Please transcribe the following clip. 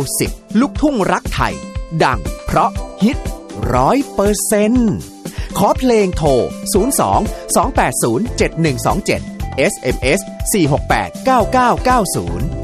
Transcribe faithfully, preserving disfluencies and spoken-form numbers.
สิบลูกทุ่งรักไทยดังเพราะฮิตร้อยเปอร์เซ็นต์ขอเพลงโทรศูนย์ สอง สอง แปด ศูนย์ เจ็ด หนึ่ง สอง เจ็ด เอส เอ็ม เอส สี่ หก แปด เก้า เก้า เก้า ศูนย์